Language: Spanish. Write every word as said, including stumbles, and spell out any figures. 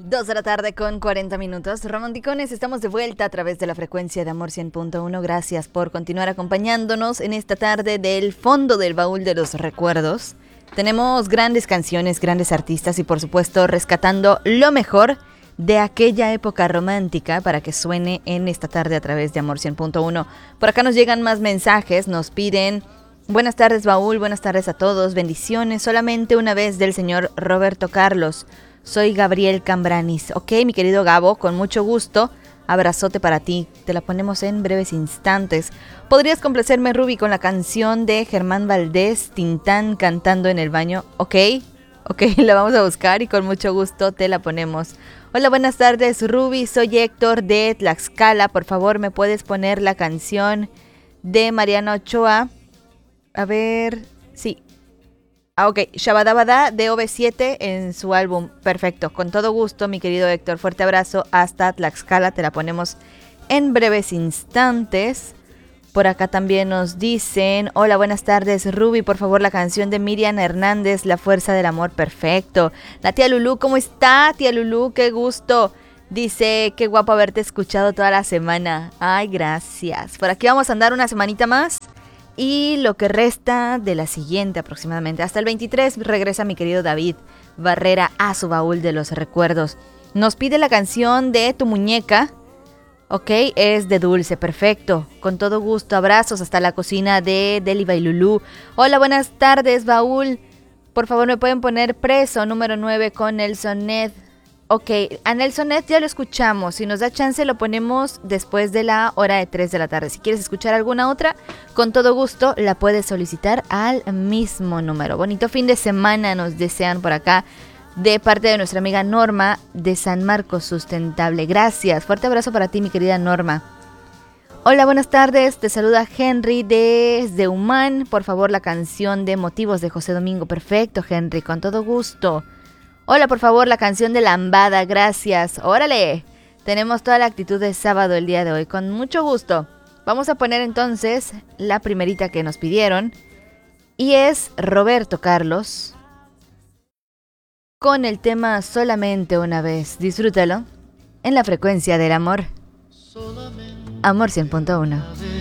Dos de la tarde con cuarenta minutos. Romanticones, estamos de vuelta a través de la frecuencia de Amor cien punto uno. Gracias por continuar acompañándonos en esta tarde del fondo del baúl de los recuerdos. Tenemos grandes canciones, grandes artistas y por supuesto rescatando lo mejor de aquella época romántica para que suene en esta tarde a través de Amor cien punto uno. Por acá nos llegan más mensajes, nos piden: buenas tardes baúl, buenas tardes a todos, bendiciones, solamente una vez del señor Roberto Carlos. Soy Gabriel Cambranis. Ok, mi querido Gabo, con mucho gusto. Abrazote para ti. Te la ponemos en breves instantes. ¿Podrías complacerme, Ruby, con la canción de Germán Valdés, Tintán, cantando en el baño? Ok, ok, la vamos a buscar y con mucho gusto te la ponemos. Hola, buenas tardes, Ruby. Soy Héctor de Tlaxcala. Por favor, ¿me puedes poner la canción de Mariana Ochoa? A ver, sí. Ah, ok, Shabadabada de O V siete en su álbum. Perfecto, con todo gusto, mi querido Héctor. Fuerte abrazo hasta Tlaxcala, te la ponemos en breves instantes. Por acá también nos dicen: hola, buenas tardes, Ruby, por favor la canción de Miriam Hernández, La Fuerza del Amor. Perfecto. La tía Lulú, ¿cómo está, tía Lulú? Qué gusto. Dice: qué guapo haberte escuchado toda la semana. Ay, gracias. Por aquí vamos a andar una semanita más. Y lo que resta de la siguiente aproximadamente, hasta el veintitrés, regresa mi querido David Barrera a su baúl de los recuerdos. Nos pide la canción de Tu Muñeca. Ok, es de Dulce, perfecto. Con todo gusto, abrazos hasta la cocina de Deliva y Lulú. Hola, buenas tardes, baúl. Por favor, me pueden poner Preso, número nueve, con Nelson Ned. Ok, a Nelson Ned ya lo escuchamos. Si nos da chance lo ponemos después de la hora de tres de la tarde. Si quieres escuchar alguna otra, con todo gusto la puedes solicitar al mismo número. Bonito fin de semana nos desean por acá de parte de nuestra amiga Norma de San Marcos Sustentable. Gracias, fuerte abrazo para ti, mi querida Norma. Hola, buenas tardes, te saluda Henry desde Humán. Por favor, la canción de Motivos de José Domingo. Perfecto, Henry, con todo gusto. Hola, por favor, la canción de Lambada, gracias. ¡Órale! Tenemos toda la actitud de sábado el día de hoy, con mucho gusto. Vamos a poner entonces la primerita que nos pidieron. Y es Roberto Carlos, con el tema Solamente una vez. Disfrútalo en la frecuencia del amor. Amor cien punto uno.